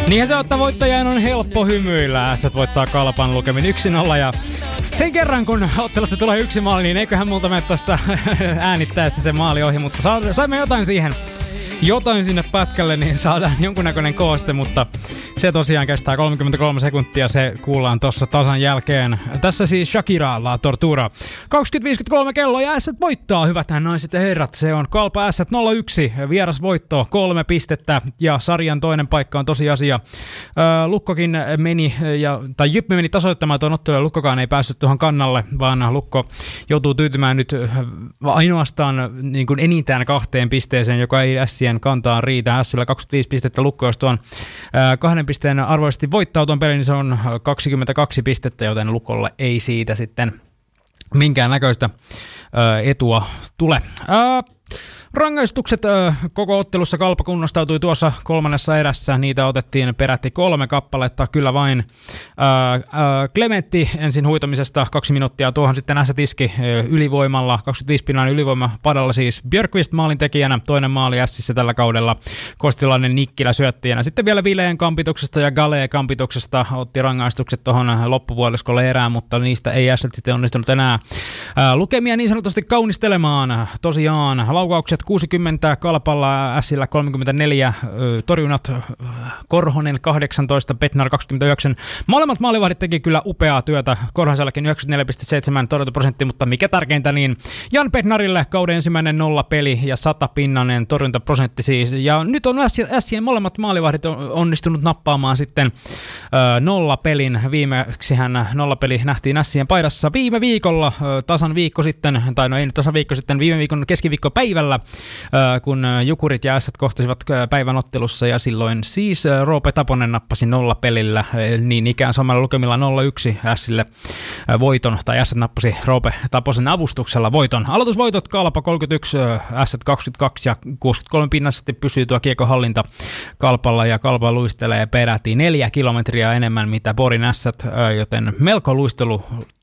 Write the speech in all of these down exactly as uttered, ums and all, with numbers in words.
Niinhän se ottaa voittajan on helppo hymyillä. Ässät voittaa Kalpan lukemin yksi nolla ja sen kerran kun ottelusta tulee yksi maali, niin eiköhän multa mene tuossa äänittäessä se maali ohi, mutta saimme jotain siihen. Jotain sinne pätkälle, niin saadaan jonkunnäköinen kooste, mutta se tosiaan kestää kolmekymmentäkolme sekuntia, se kuullaan tossa tasan jälkeen. Tässä siis Shakira La Tortura. kaksikymmentä viisikymmentäkolme kello ja Ässät voittaa, hyvät naiset ja herrat. Se on Kalpa Ässät nolla yksi, vieras voitto, kolme pistettä ja sarjan toinen paikka on tosiasia. Äh, Lukkokin meni, ja, tai Jyppi meni tasoittamaan tuon ottelun ja Lukkokaan ei päässyt tuohon kannalle, vaan Lukko joutuu tyytymään nyt ainoastaan niin kuin enintään kahteen pisteeseen, joka ei Ässien kantaan riitä. Ässillä kaksikymmentäviisi pistettä, Lukko jos tuon äh, kahden pisteen arvoisesti voittaa tuon pelin, niin se on kaksikymmentäkaksi pistettä, joten Lukolle ei siitä sitten minkään näköistä äh, etua tule. Äh, Rangaistukset ö, koko ottelussa Kalpa kunnostautui tuossa kolmannessa erässä. Niitä otettiin peräti kolme kappaletta. Kyllä vain ö, ö, Clementti ensin huitamisesta kaksi minuuttia. Tuohon sitten Ässät iski ö, ylivoimalla. kaksikymmentäviisi pinnan ylivoima padalla siis Björkvist maalintekijänä. Toinen maali Ässissä tällä kaudella. Kostilainen Nikkilä syöttäjänä. Sitten vielä Vileen kampituksesta ja Galee kampituksesta otti rangaistukset tuohon loppupuoliskolle erään, mutta niistä ei Ässät sitten onnistunut enää ö, lukemia niin sanotusti kaunistelemaan. Tosiaan laukaukset kuusikymmentä Kalpalla, Ässillä kolmekymmentäneljä, torjunnat Korhonen kahdeksantoista, Bednar kaksikymmentäyhdeksän. Molemmat maalivahdit teki kyllä upeaa työtä. Korhosellakin yhdeksänkymmentäneljä pilkku seitsemän torjuntaprosentti, mutta mikä tärkeintä, niin Jan Bednarille kauden ensimmäinen nolla peli ja sata pinnanen torjuntaprosentti siis. Ja nyt on Ässien molemmat maalivahdit onnistunut nappaamaan sitten ö, nolla pelin. Viimeksihän nolla peli nähtiin Ässien paidassa viime viikolla, ö, tasan viikko sitten, tai no ei nyt tasan viikko sitten, viime viikon keskiviikkopäivällä, kun Jukurit ja Ässät kohtasivat päivän ottelussa ja silloin siis Roope Taponen nappasi nolla pelillä, niin ikään samalla lukemilla nolla yksi Ässille voiton, tai Ässät nappasi Roope Taposen avustuksella voiton. Aloitusvoitot Kalpa kolmekymmentäyksi, Ässät kaksikymmentäkaksi ja kuusikymmentäkolme pinnasti pysyy tuo kiekohallinta Kalpalla ja Kalpa luistelee peräti neljä kilometriä enemmän mitä Porin Ässät, joten melko luistelu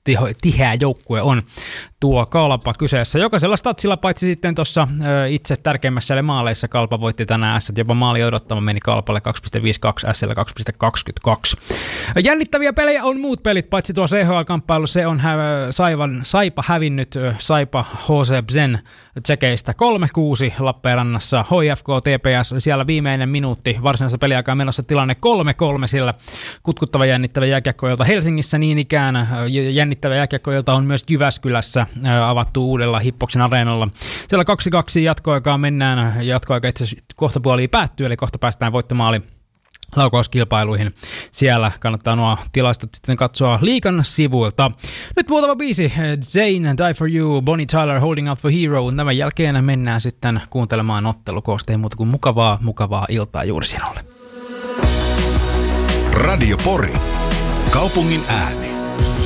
tiheä joukkue on tuo Kalpa kyseessä. Jokaisella statsilla paitsi sitten tuossa itse tärkeimmässä eli maaleissa Kalpa voitti tänään Ässät, jopa maali odottama meni Kalpalle kaksi pilkku viisikymmentäkaksi, Ässillä kaksi pilkku kaksikymmentäkaksi. Jännittäviä pelejä on muut pelit, paitsi tuo C H L-kamppailu, se on hä- Saivan, Saipa hävinnyt Saipa H C Bzen tsekeistä kolme kuusi Lappeenrannassa. H I F K T P S siellä viimeinen minuutti varsinaisessa peliaikaa menossa tilanne kolme kolme sillä kutkuttava jännittävä jääkiekkoilta Helsingissä niin ikään jännittävä jääkiekkoilta on myös Jyväskylässä avattu uudella Hippoksen areenalla. Siellä kaksi kaksi jatkoaikaa mennään, jatkoaika itse asiassa kohta puoliin päättyy, eli kohta päästään voittomaali laukauskilpailuihin. Siellä kannattaa nuo tilastot sitten katsoa liigan sivuilta. Nyt muutama biisi. Zayn, Die For You, Bonnie Tyler, Holding Out For Hero. Tämän jälkeen mennään sitten kuuntelemaan ottelukoosteen muuta kuin mukavaa, mukavaa iltaa juuri sinulle. Radio Pori. Kaupungin ääni.